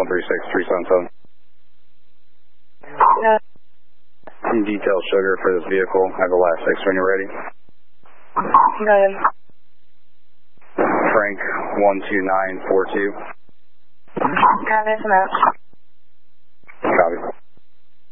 136-377. Yeah. Detail sugar for this vehicle. I have the last 6 when you're ready. Go ahead. Frank 12942. Copy, some out. Copy.